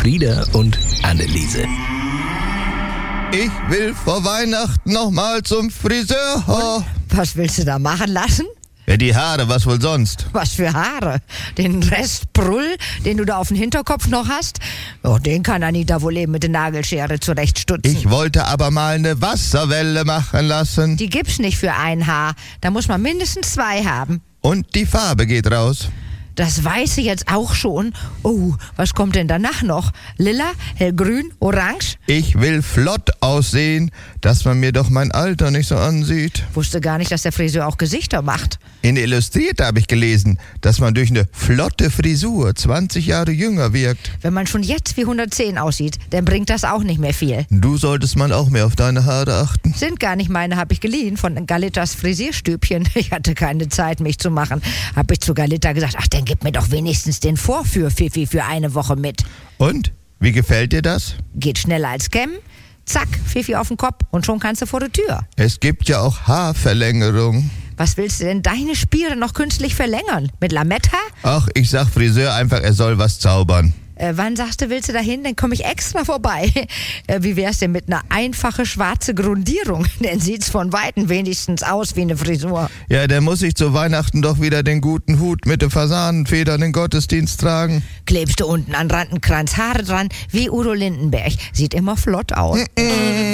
Frieda und Anneliese. Ich will vor Weihnachten nochmal zum Friseur. Was willst du da machen lassen? Ja, die Haare, was wohl sonst? Was für Haare? Den Rest Brüll, den du da auf dem Hinterkopf noch hast? Oh, den kann Anita wohl eben mit der Nagelschere zurechtstutzen. Ich wollte aber mal eine Wasserwelle machen lassen. Die gibt's nicht für ein Haar. Da muss man mindestens 2 haben. Und die Farbe geht raus. Das weiß ich jetzt auch schon. Oh, was kommt denn danach noch? Lila, hellgrün, orange? Ich will flott aussehen, dass man mir doch mein Alter nicht so ansieht. Wusste gar nicht, dass der Friseur auch Gesichter macht. In Illustrierte habe ich gelesen, dass man durch eine flotte Frisur 20 Jahre jünger wirkt. Wenn man schon jetzt wie 110 aussieht, dann bringt das auch nicht mehr viel. Du solltest mal auch mehr auf deine Haare achten. Sind gar nicht meine, habe ich geliehen von Galittas Frisierstübchen. Ich hatte keine Zeit, mich zu machen. Habe ich zu Galitta gesagt, ach, dann gib mir doch wenigstens den Vorführ-Fifi für eine Woche mit. Und? Wie gefällt dir das? Geht schneller als kämmen. Zack, Fifi auf den Kopf und schon kannst du vor der Tür. Es gibt ja auch Haarverlängerung. Was willst du denn deine Spiere noch künstlich verlängern? Mit Lametta? Ach, ich sag Friseur einfach, er soll was zaubern. Wann sagst du, willst du dahin? Dann komme ich extra vorbei. Wie wär's denn mit einer einfachen schwarzen Grundierung? Dann sieht's von Weitem wenigstens aus wie eine Frisur. Ja, dann muss ich zu Weihnachten doch wieder den guten Hut mit den Fasanenfedern in den Gottesdienst tragen. Klebst du unten an Randenkranz Haare dran, wie Udo Lindenberg. Sieht immer flott aus.